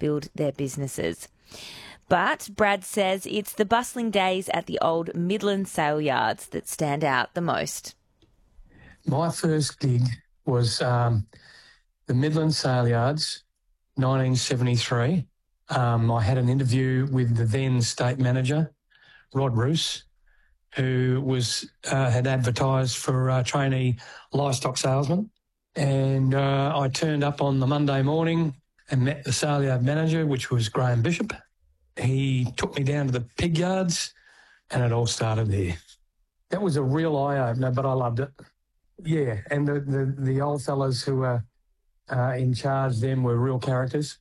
build their businesses. But Brad says it's the bustling days at the old Midland sale yards that stand out the most. My first gig was the Midland sale yards, 1973. I had an interview with the then state manager, Rod Roos, who had advertised for a trainee livestock salesman. And I turned up on the Monday morning and met the sale yard manager, which was Graham Bishop. He took me down to the pig yards and it all started there. That was a real eye-opener, but I loved it. Yeah, and the old fellas who were in charge then were real characters.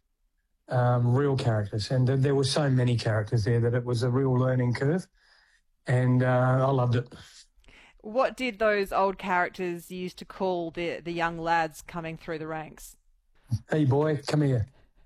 And there were so many characters there that it was a real learning curve, and I loved it. What did those old characters use to call the young lads coming through the ranks? Hey boy, come here.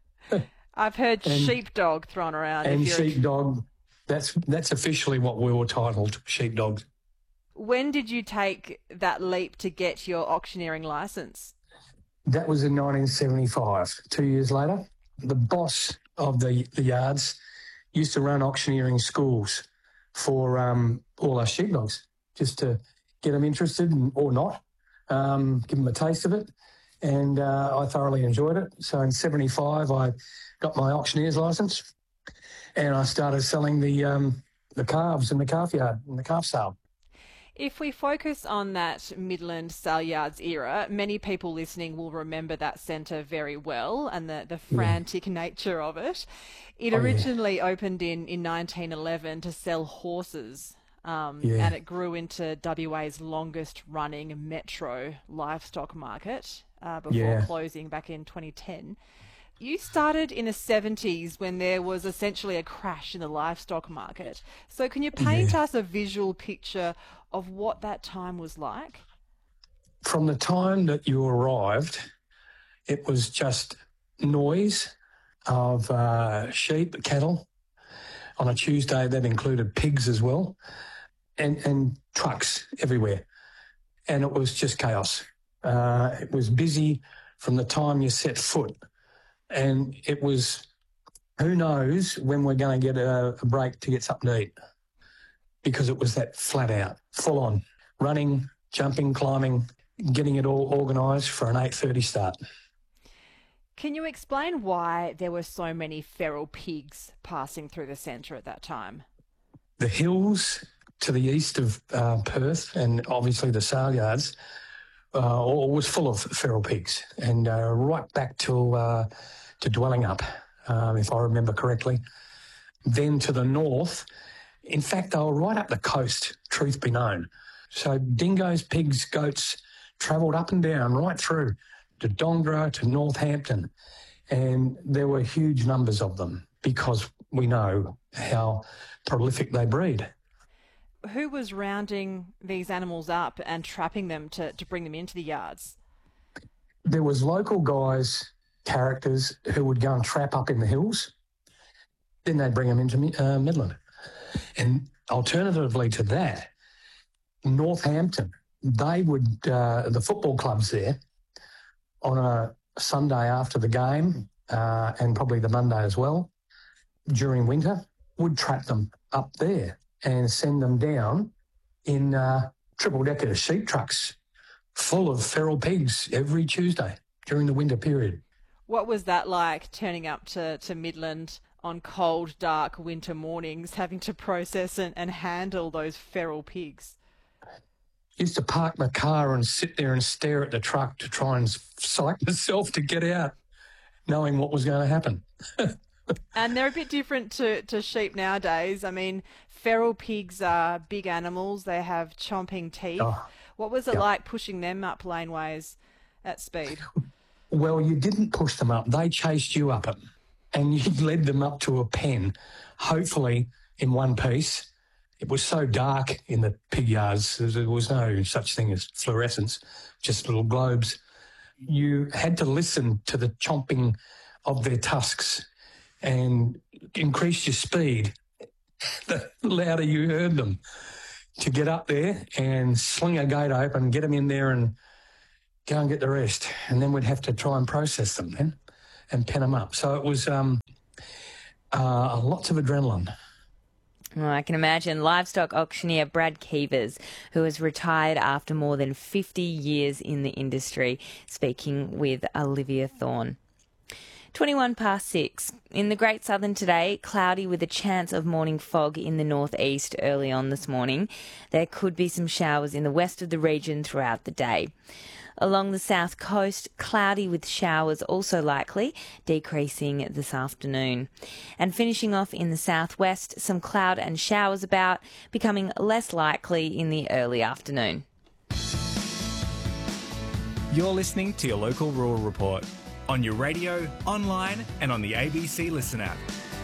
I've heard sheepdog thrown around. And sheepdog, that's officially what we were titled, sheepdogs. When did you take that leap to get your auctioneering licence? That was in 1975, 2 years later. The boss of the yards used to run auctioneering schools for all our sheepdogs, just to get them interested or not, give them a taste of it. And I thoroughly enjoyed it. So in 75, I got my auctioneer's licence and I started selling the calves in the calf yard, in the calf sale. If we focus on that Midland sale yards era, many people listening will remember that centre very well and the frantic nature of it. It originally opened in 1911 to sell horses, and it grew into WA's longest running metro livestock market before closing back in 2010. You started in the 70s when there was essentially a crash in the livestock market. So can you paint us a visual picture of what that time was like? From the time that you arrived, it was just noise of sheep, cattle. On a Tuesday, that included pigs as well, and trucks everywhere. And it was just chaos. It was busy from the time you set foot. And it was, who knows when we're going to get a break to get something to eat, because it was that flat out, full on, running, jumping, climbing, getting it all organised for an 8:30 start. Can you explain why there were so many feral pigs passing through the centre at that time? The hills to the east of Perth and obviously the sale yards was full of feral pigs, and right back to Dwellingup, if I remember correctly. Then to the north, in fact, they were right up the coast, truth be known. So dingoes, pigs, goats travelled up and down right through to Dongara, to Northampton, and there were huge numbers of them because we know how prolific they breed. Who was rounding these animals up and trapping them to bring them into the yards? There was local guys, characters, who would go and trap up in the hills. Then they'd bring them into Midland. And alternatively to that, Northampton, they would, the football clubs there, on a Sunday after the game, and probably the Monday as well, during winter, would trap them up there and send them down in triple-decker sheep trucks full of feral pigs every Tuesday during the winter period. What was that like, turning up to Midland on cold, dark winter mornings, having to process and handle those feral pigs? Used to park my car and sit there and stare at the truck to try and psych myself to get out, knowing what was going to happen. And they're a bit different to sheep nowadays. I mean, feral pigs are big animals. They have chomping teeth. What was it like pushing them up laneways at speed? Well, you didn't push them up. They chased you up it, and you led them up to a pen, hopefully in one piece. It was so dark in the pig yards, there was no such thing as fluorescence, just little globes. You had to listen to the chomping of their tusks and increase your speed the louder you heard them, to get up there and sling a gate open, get them in there and go and get the rest. And then we'd have to try and process them then. and pen them up. So it was lots of adrenaline. Well, I can imagine. Livestock auctioneer Brad Keevers, who has retired after more than 50 years in the industry, speaking with Olivia Thorne. 21 past 6. In the Great Southern today, cloudy with a chance of morning fog in the northeast early on this morning. There could be some showers in the west of the region throughout the day. Along the south coast, cloudy with showers also likely, decreasing this afternoon. And finishing off in the southwest, some cloud and showers about, becoming less likely in the early afternoon. You're listening to your local rural report on your radio, online and on the ABC Listen app.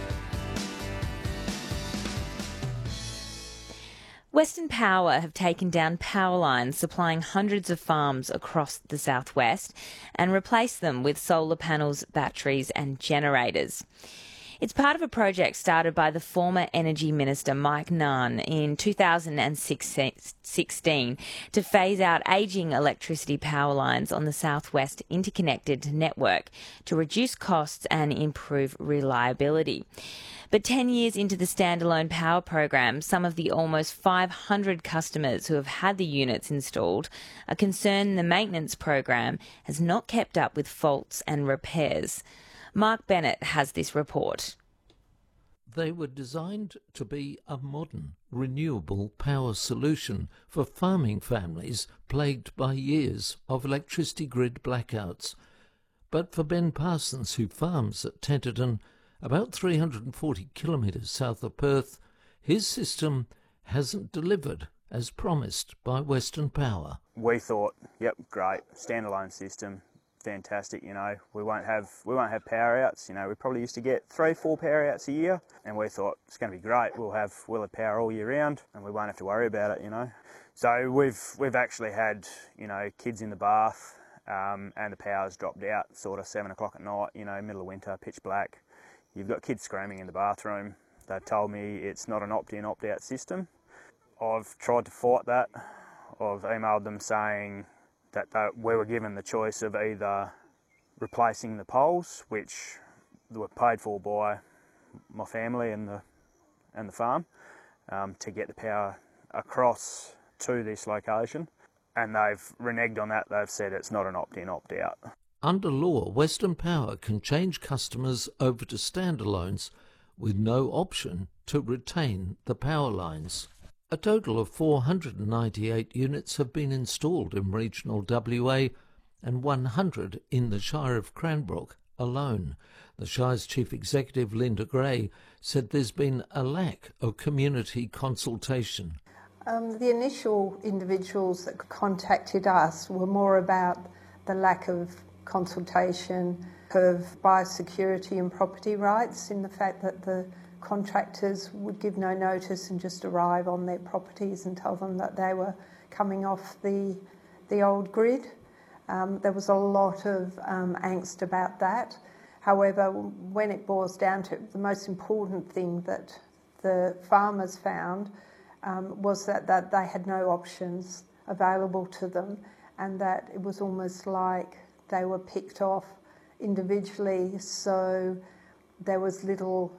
Western Power have taken down power lines supplying hundreds of farms across the southwest and replaced them with solar panels, batteries and generators. It's part of a project started by the former Energy Minister Mike Nunn in 2016 to phase out ageing electricity power lines on the southwest interconnected network to reduce costs and improve reliability. But 10 years into the standalone power program, some of the almost 500 customers who have had the units installed are concerned the maintenance program has not kept up with faults and repairs. Mark Bennett has this report. They were designed to be a modern, renewable power solution for farming families plagued by years of electricity grid blackouts. But for Ben Parsons, who farms at Tenterden, about 340 kilometres south of Perth, his system hasn't delivered as promised by Western Power. We thought, yep, great, standalone system, fantastic, we won't have power outs, we probably used to get 3-4 power outs a year, and we thought it's going to be great, we'll have power all year round and we won't have to worry about it, So we've actually had, kids in the bath, and the power's dropped out sort of 7 o'clock at night, middle of winter, pitch black. You've got kids screaming in the bathroom. They've told me it's not an opt-in, opt-out system. I've tried to fight that. I've emailed them saying that we were given the choice of either replacing the poles, which were paid for by my family and the farm, to get the power across to this location, and they've reneged on that. They've said it's not an opt-in, opt-out. Under law, Western Power can change customers over to standalones with no option to retain the power lines. A total of 498 units have been installed in regional WA and 100 in the Shire of Cranbrook alone. The Shire's Chief Executive, Linda Gray, said there's been a lack of community consultation. The initial individuals that contacted us were more about the lack of consultation of biosecurity and property rights, in the fact that the contractors would give no notice and just arrive on their properties and tell them that they were coming off the old grid. There was a lot of angst about that. However, when it boils down to it, the most important thing that the farmers found was that they had no options available to them, and that it was almost like they were picked off individually, so there was little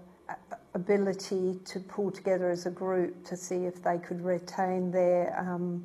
ability to pull together as a group to see if they could retain their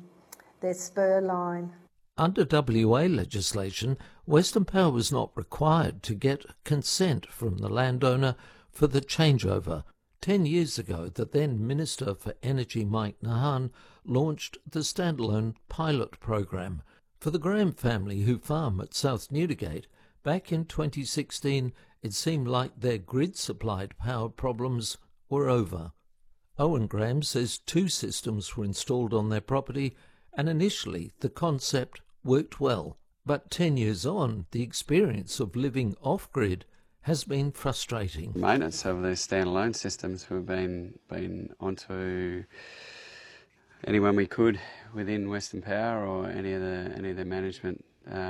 spur line. Under WA legislation, Western Power was not required to get consent from the landowner for the changeover. 10 years ago, the then Minister for Energy, Mike Nahan, launched the standalone pilot program. For the Graham family who farm at South Newdigate, back in 2016, it seemed like their grid-supplied power problems were over. Owen Graham says 2 systems were installed on their property, and initially the concept worked well. But 10 years on, the experience of living off-grid has been frustrating. Maintenance of these standalone systems, we've been onto anyone we could within Western Power or any of the management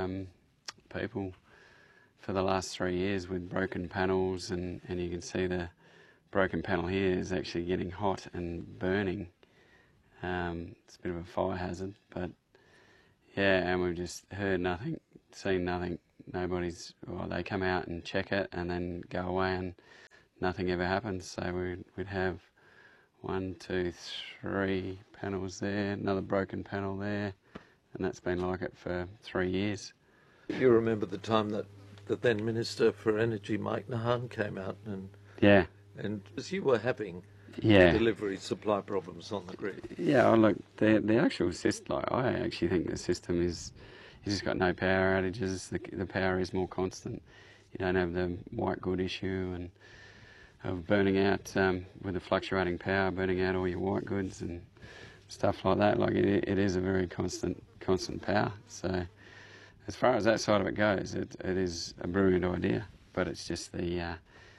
people for the last 3 years with broken panels, and you can see the broken panel here is actually getting hot and burning. It's a bit of a fire hazard, but yeah, and we've just heard nothing seen nothing. They come out and check it and then go away and nothing ever happens. So we'd have 1, 2, 3 panels there, another broken panel there, and that's been like it for 3 years. You remember the time that the then Minister for Energy, Mike Nahan, came out and as you were having delivery supply problems on the grid. Yeah, look, the actual system, I actually think the system is, you've just got no power outages, the power is more constant. You don't have the white good issue and of burning out, with the fluctuating power, burning out all your white goods and stuff like that. Like it is a very constant power. So as far as that side of it goes, it is a brilliant idea, but it's just the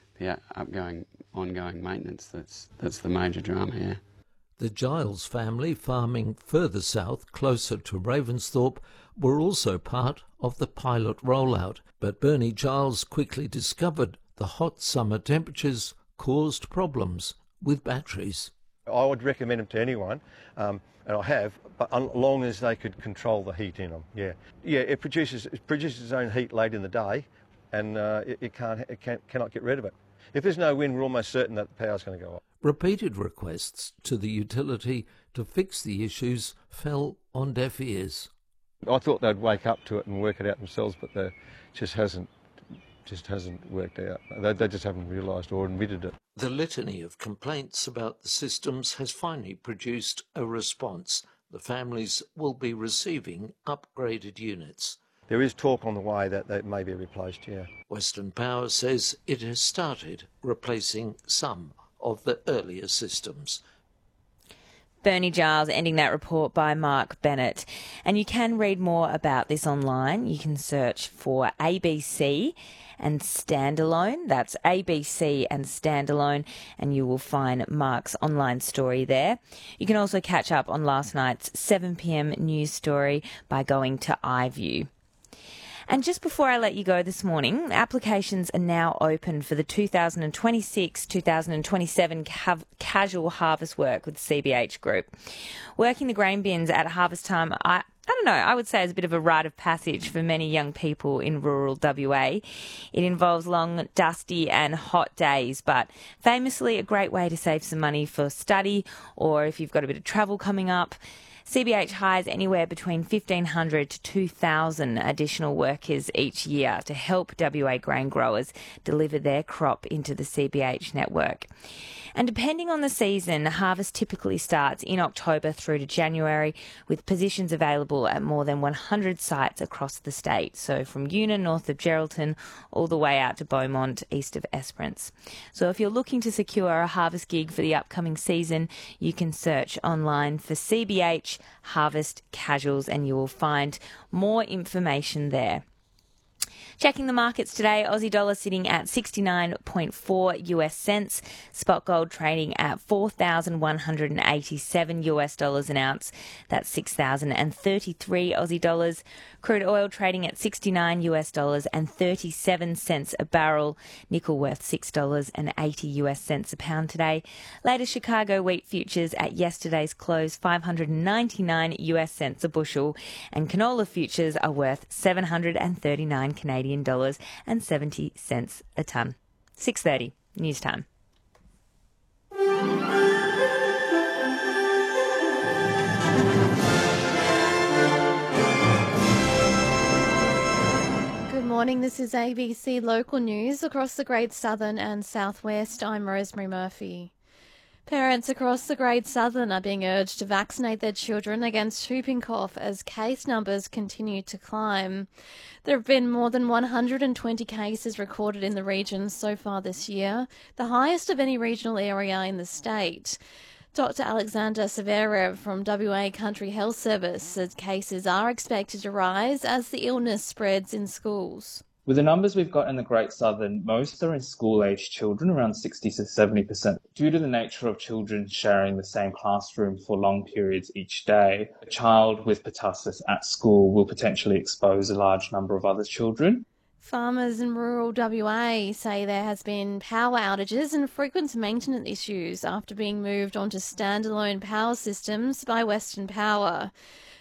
ongoing maintenance that's the major drama here. The Giles family, farming further south, closer to Ravensthorpe, were also part of the pilot rollout, but Bernie Giles quickly discovered the hot summer temperatures caused problems with batteries. I would recommend them to anyone, and I have, but as long as they could control the heat in them. Yeah, it produces its own heat late in the day, and it cannot get rid of it. If there's no wind, we're almost certain that the power's going to go off. Repeated requests to the utility to fix the issues fell on deaf ears. I thought they'd wake up to it and work it out themselves, but they just hasn't worked out. They just haven't realised or admitted it. The litany of complaints about the systems has finally produced a response. The families will be receiving upgraded units. There is talk on the way that they may be replaced, yeah. Western Power says it has started replacing some of the earlier systems. Bernie Giles ending that report by Mark Bennett. And you can read more about this online. You can search for ABC and Standalone. That's ABC and Standalone, and you will find Mark's online story there. You can also catch up on last night's 7 p.m. news story by going to iView. And just before I let you go this morning, applications are now open for the 2026-2027 casual harvest work with CBH Group. Working the grain bins at harvest time, I don't know, I would say is a bit of a rite of passage for many young people in rural WA. It involves long, dusty and hot days, but famously a great way to save some money for study or if you've got a bit of travel coming up. CBH hires anywhere between 1,500 to 2,000 additional workers each year to help WA grain growers deliver their crop into the CBH network. And depending on the season, harvest typically starts in October through to January, with positions available at more than 100 sites across the state. So from Una, north of Geraldton, all the way out to Beaumont, east of Esperance. So if you're looking to secure a harvest gig for the upcoming season, you can search online for CBH Harvest Casuals and you will find more information there. Checking the markets today, Aussie dollar sitting at 69.4 US cents, spot gold trading at 4,187 US dollars an ounce. That's 6,033 Aussie dollars. Crude oil trading at 69 US dollars and 37 cents a barrel. Nickel worth $6.80 US cents a pound today. Latest Chicago wheat futures at yesterday's close, 599 US cents a bushel, and canola futures are worth 739 Canadian dollars and 70 cents a tonne. 6:30 news time. Good morning, this is ABC Local News across the Great Southern and Southwest. I'm Rosemary Murphy. Parents across the Great Southern are being urged to vaccinate their children against whooping cough as case numbers continue to climb. There have been more than 120 cases recorded in the region so far this year, the highest of any regional area in the state. Dr. Alexander Severev from WA Country Health Service says cases are expected to rise as the illness spreads in schools. With the numbers we've got in the Great Southern, most are in school-aged children, around 60 to 70%. Due to the nature of children sharing the same classroom for long periods each day, a child with pertussis at school will potentially expose a large number of other children. Farmers in rural WA say there has been power outages and frequent maintenance issues after being moved onto standalone power systems by Western Power.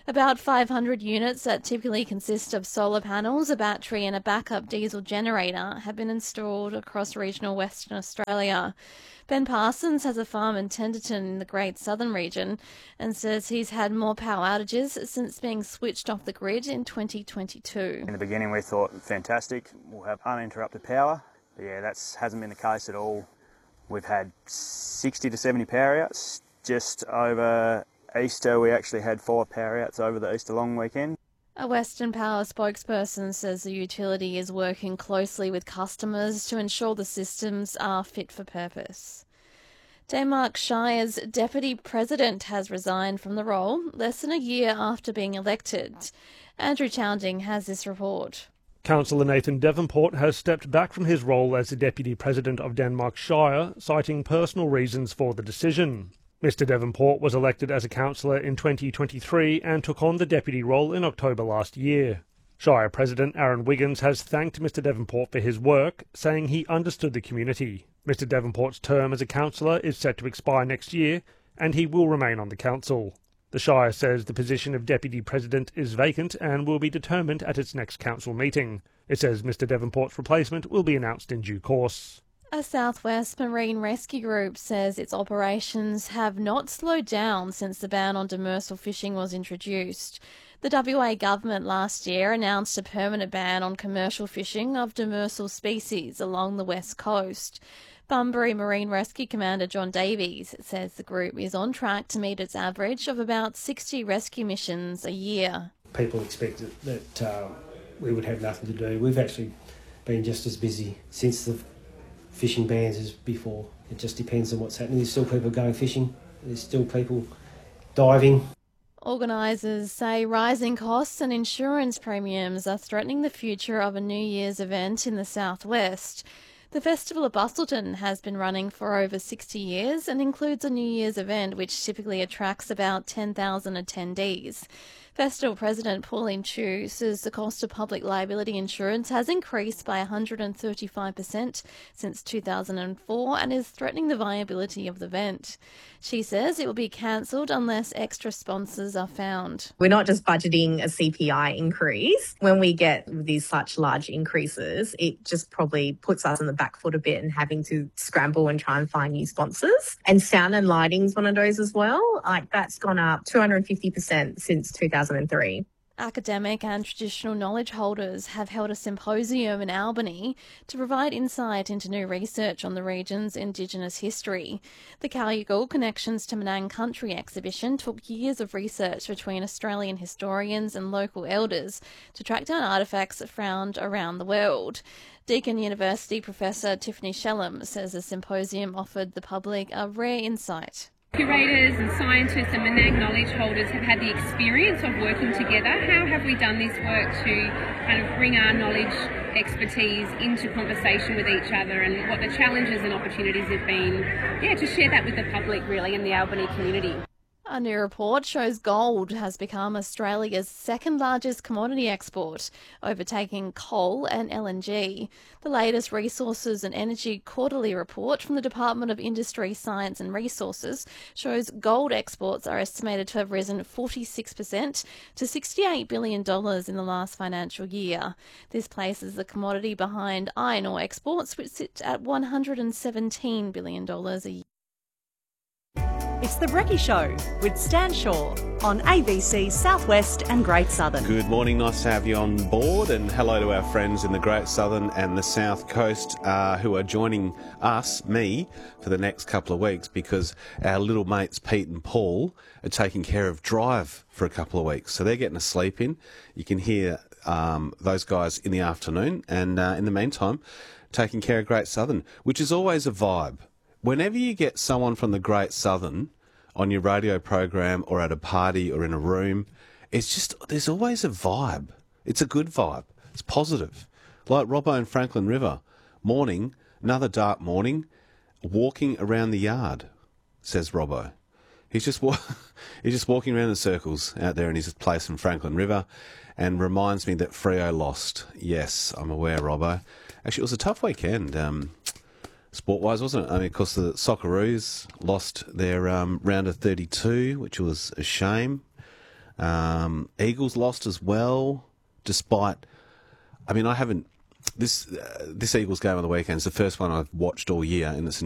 About 500 units that typically consist of solar panels, a battery and a backup diesel generator have been installed across regional Western Australia. Ben Parsons has a farm in Tenderton in the Great Southern region and says he's had more power outages since being switched off the grid in 2022. In the beginning we thought, fantastic, we'll have uninterrupted power. But yeah, that hasn't been the case at all. We've had 60 to 70 power outs. Just over Easter we actually had 5 power outs over the Easter long weekend. A Western Power spokesperson says the utility is working closely with customers to ensure the systems are fit for purpose. Denmark Shire's deputy president has resigned from the role less than a year after being elected. Andrew Chowding has this report. Councillor Nathan Devonport has stepped back from his role as the deputy president of Denmark Shire, citing personal reasons for the decision. Mr Devonport was elected as a councillor in 2023 and took on the deputy role in October last year. Shire President Aaron Wiggins has thanked Mr Devonport for his work, saying he understood the community. Mr Devonport's term as a councillor is set to expire next year, and he will remain on the council. The Shire says the position of Deputy President is vacant and will be determined at its next council meeting. It says Mr Devonport's replacement will be announced in due course. A South West Marine Rescue Group says its operations have not slowed down since the ban on demersal fishing was introduced. The WA government last year announced a permanent ban on commercial fishing of demersal species along the west coast. Bunbury Marine Rescue Commander John Davies says the group is on track to meet its average of about 60 rescue missions a year. People expected that we would have nothing to do. We've actually been just as busy since the fishing bans as before. It just depends on what's happening. There's still people going fishing. There's still people diving. Organisers say rising costs and insurance premiums are threatening the future of a New Year's event in the southwest. The Festival of Bustleton has been running for over 60 years and includes a New Year's event which typically attracts about 10,000 attendees. Festival President Pauline Chu says the cost of public liability insurance has increased by 135% since 2004 and is threatening the viability of the event. She says it will be cancelled unless extra sponsors are found. We're not just budgeting a CPI increase. When we get these such large increases, it just probably puts us on the back foot a bit and having to scramble and try and find new sponsors. And sound and lighting's one of those as well. Like that's gone up 250% since 2003. Academic and traditional knowledge holders have held a symposium in Albany to provide insight into new research on the region's Indigenous history. The Cayugal Connections to Menang Country exhibition took years of research between Australian historians and local elders to track down artefacts found around the world. Deakin University Professor Tiffany Shellam says the symposium offered the public a rare insight. Curators and scientists and Menang knowledge holders have had the experience of working together. How have we done this work to kind of bring our knowledge expertise into conversation with each other, and what the challenges and opportunities have been, to share that with the public really in the Albany community. A new report shows gold has become Australia's second largest commodity export, overtaking coal and LNG. The latest Resources and Energy Quarterly Report from the Department of Industry, Science and Resources shows gold exports are estimated to have risen 46% to $68 billion in the last financial year. This places the commodity behind iron ore exports, which sit at $117 billion a year. It's The Brekkie Show with Stan Shaw on ABC Southwest and Great Southern. Good morning, nice to have you on board, and hello to our friends in the Great Southern and the South Coast who are joining me, for the next couple of weeks because our little mates Pete and Paul are taking care of Drive for a couple of weeks. So they're getting a sleep in. You can hear those guys in the afternoon, and in the meantime, taking care of Great Southern, which is always a vibe. Whenever you get someone from the Great Southern on your radio program or at a party or in a room, it's just, there's always a vibe. It's a good vibe. It's positive. Like Robbo and Franklin River. Morning, another dark morning, walking around the yard, says Robbo. He's just walking around in circles out there in his place in Franklin River, and reminds me that Freo lost. Yes, I'm aware, Robbo. Actually, it was a tough weekend. Sport-wise, wasn't it? I mean, of course, the Socceroos lost their round of 32, which was a shame. Eagles lost as well, despite. I mean, I haven't. This Eagles game on the weekend is the first one I've watched all year, and it's